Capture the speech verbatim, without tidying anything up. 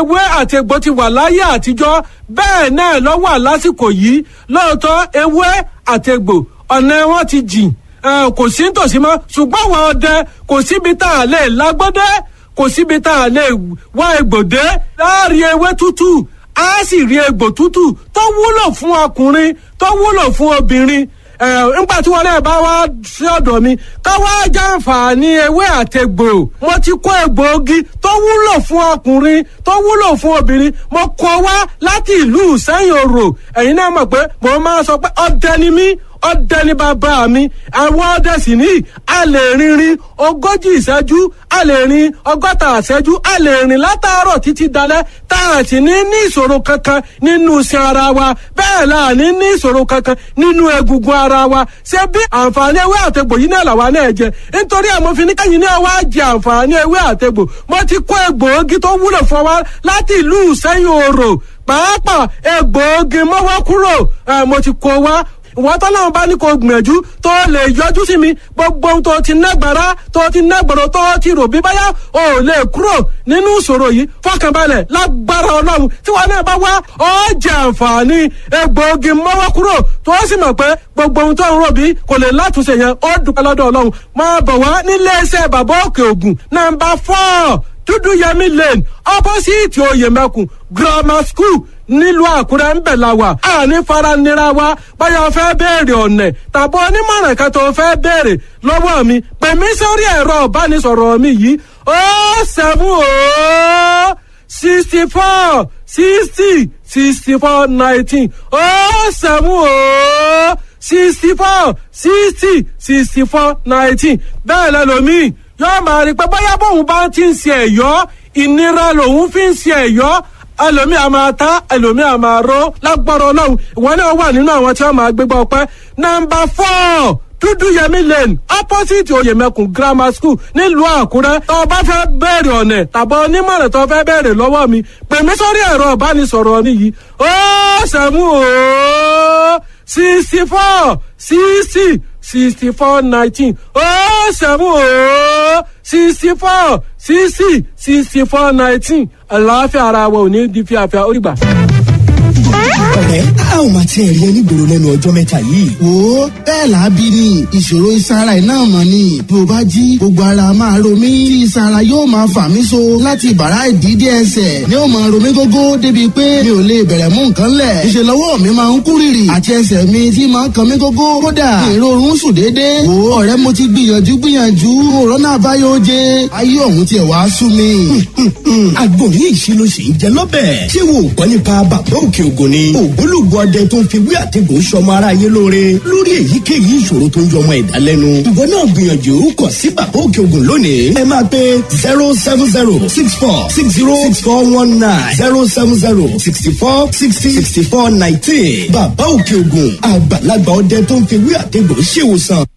ewé àti egbò ti wà láyé àtijọ́ bẹ́ẹ̀ náà ló wà lásìkò yìí lóòótọ́ ewé àti egbò ọ̀nà wọn ti jìn kò sí nítòsí mọ́ ṣùgbọ́n àwọn ọdẹ kò síbi tá a lè lágbọ́dẹ́ kò síbi tá a lè wá egbòdé láàrin ewé tútù á sì rí egbò tútù tó wúlò fún ọkùnrin tó wúlò fún obìnrin nígbà tí wọn náà bá wá sí ọ̀dọ̀ mi ká wá jàǹfààní ewé àtegbò mo ti kó egbòogi tó wúlò fún ọkùnrin tó wúlò fún obìnrin mo kó wá láti ìlú Ìsẹ́yìn Òrò ẹ̀yin náà mọ̀ pé mo máa sọ pé ọdẹ ni mí ọdẹ ní bàbá mi àwọn ọdẹ sì ní a lè rìnrìn ogójì ìṣẹ́jú a lè rìn ọgọ́ta ìṣẹ́jú a lè rìn látàárọ̀ títí dalẹ́ tá a sì ní ní ìṣòro kankan nínú iṣan ara wa bẹ́ẹ̀ la ní ní ìṣòro kankan nínú egungun ara wa ṣé bí àǹfààní ewé àtegbò yìí náà làwa náà jẹ nítorí àmọ́ fi ní kẹ́yìn náà wá jẹ àǹfààní ewé àtegbò mo ti kó egbòogi tó wúlò fún wa láti ìlú Ìsẹ́yìn Òrò pàápàá egbòogi mọ́wọ́ kúrò mo ti kó wá ìwọ́n tọ́lọ́run bá ní kó gbìyànjú tó lè yọjú sí mi gbogbo ohun tó ti nágbára tó ti nágbàrọ̀ tó ti rò bí báyà ò lè kúrò nínú ìṣòro yìí fọkànbalẹ̀ lágbára ọlọ́run tí wọn náà bá wá ó jẹ àǹfààní egbòogi mọ́wọ́ kúrò tó sì mọ̀ pé gbogbo ohun tó ń rò bí kò lè látúnṣe yẹn ó dúpẹ́ lọ́dọ̀ ọlọ́run máa bọ̀ wá nílé iṣẹ́ bàbá òkè ògùn nàmbà four dúdú yẹmí lane opposite oyèmẹkùn grammar school nílùú Àkúrẹ́ ń bẹ̀ la wà á ní faranira wa báyọ̀ fẹ́ béèrè ọ̀nà tàbí onímọ̀ràn kan tó fẹ́ béèrè lọ́wọ́ mi pè mí sórí ẹ̀rọ ìbánisọ̀rọ̀ mi yìí ó seven ó sixty four sixty sixty four nineteen ó seven ó sixty four sixty sixty four nineteen bẹ́ẹ̀ lẹ́lòmíì yóò máa rí pé bóyá bóun bá ti ń ṣe ẹ̀yọ́ ìnira lòun fi ń ṣe ẹ̀yọ́ ẹlòmí a máa ta ẹlòmí a máa ró lágbára Ọlọ́run ìwọ náà wà nínú àwọn tí wọ́n máa gbégbá ọpẹ́ nọ́mbà four dúdúyẹmí lane opposite oyèmẹkùn grammar school nílùú Àkúrẹ́ tó o bá fẹ́ bẹ̀rẹ̀ ọ̀nà tàbí onímọ̀ràn tó o fẹ́ bẹ̀rẹ̀ lọ́wọ́ mi pè mí sórí ẹ̀rọ ìbánisọ̀rọ̀ mi yìí ó sẹ́mu ó sixty four sixty sixty four nineteen ó sẹ́mu ó sixty four sixty sixty four nineteen àlàáfíà ara wa ò ní di fíafíà ó rí gbà. ọ̀rẹ́ a ò máa tiẹ̀ rí ẹni gbòòrò lẹ́nu ọjọ́ mẹ́ta yìí. wo bẹ́ẹ̀ làábí ni ìṣòro ìsara ẹ̀ náà mọ̀ ni bí o bá jí gbogbo ara máa ro mí tí ìsara yóò máa fà mí so láti bàrá ìdídé ẹsẹ̀ ni ó máa ro mí gógó débi pé mi ò lè bẹ̀rẹ̀ mú nǹkan lẹ̀ ìṣe lọ́wọ́ mi máa ń kú rìrì àti ẹsẹ̀ mi tí máa ń kan mí gógó kódà ìrorun sùn déédéé. wo ọ̀rẹ́ mo ti gbìyànjú gbìyànjú òrónà àbáyọ jẹ ayé ọ̀hún tiẹ̀ wá sú mi. agbóhùn ìṣirò sì ń jẹ lọ́bẹ̀ tí wò gbọ́ nípa bàbá òkè ògùn ni ògbólógbò ọdẹ tó ń fi wí àtẹ̀gùn sọmọ aráyé lóore lórí èyíkéyìí ìṣòro tó ń yọmọ ẹ̀dá lẹ́nu. ìwọ náà gbìyànjú kọ̀ sí bàbá òkè ògùn lónìí. ẹ máa pe zero seven zero six four six zero six four one nine zero seven zero sixty four sixty sixty four nineteen. bàbá òkè ògùn àgbàlagbà ọdẹ tó ń fi wí àtẹ̀gùn ṣèwòsàn.